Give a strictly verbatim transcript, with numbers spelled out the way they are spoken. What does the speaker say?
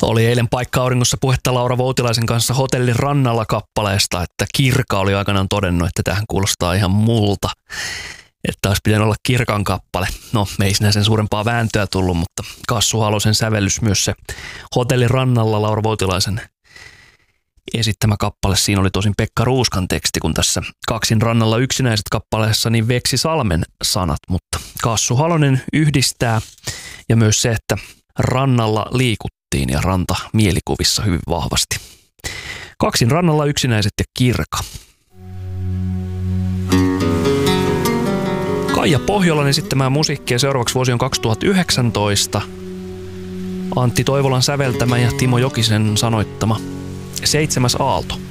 Oli eilen Paikka-auringossa puhetta Laura Voutilaisen kanssa Hotellin rannalla -kappaleesta, että Kirka oli aikanaan todennut, että tähän kuulostaa ihan multa. Että olisi pitänyt olla Kirkan kappale. No, ei sinä sen suurempaa vääntöä tullut, mutta Kassu Halosen sävellys myös se Hotellin rannalla Laura Voutilaisen esittämä kappale. Siinä oli tosin Pekka Ruuskan teksti, kun tässä Kaksin rannalla yksinäiset -kappaleessa niin Veksi Salmen sanat, mutta Kassu Halonen yhdistää ja myös se, että rannalla liikuttiin ja ranta mielikuvissa hyvin vahvasti. Kaksin rannalla yksinäiset ja Kirka. Kaija Pohjolan esittämää musiikkia seuraavaksi vuosi on kaksituhattayhdeksäntoista. Antti Toivolan säveltämä ja Timo Jokisen sanoittama Seitsemäs aalto.